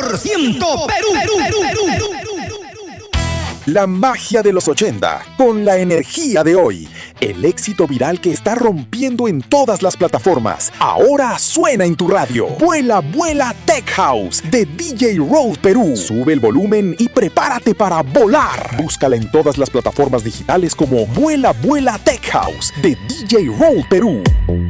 Perú. La magia de los 80 con la energía de hoy. El éxito viral que está rompiendo en todas las plataformas. Ahora suena en tu radio. Vuela, vuela Tech House de DJ Road Perú. Sube el volumen y prepárate para volar. Búscala en todas las plataformas digitales como Vuela, vuela Tech House de DJ Road Perú.